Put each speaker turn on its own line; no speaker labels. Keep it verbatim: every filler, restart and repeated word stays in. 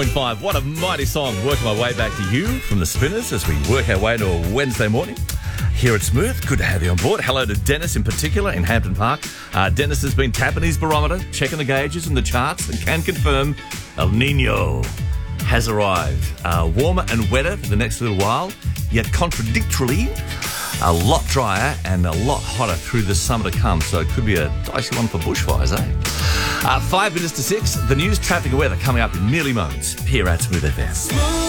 Five. What a mighty song. Working my way back to you from the Spinners as we work our way to a Wednesday morning here at Smooth. Good to have you on board. Hello to Dennis in particular in Hampton Park. Uh, Dennis has been tapping his barometer, checking the gauges and the charts, and can confirm El Nino has arrived. Uh, warmer and wetter for the next little while, yet contradictorily a lot drier and a lot hotter through the summer to come. So it could be a dicey one for bushfires, eh? Uh, five minutes to six. The news, traffic and weather coming up in merely moments here at Smooth F M.